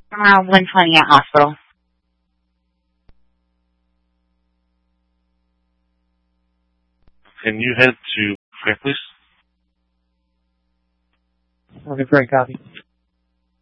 120 at hospital. Can you head to Frank, please? Okay, Frank, copy.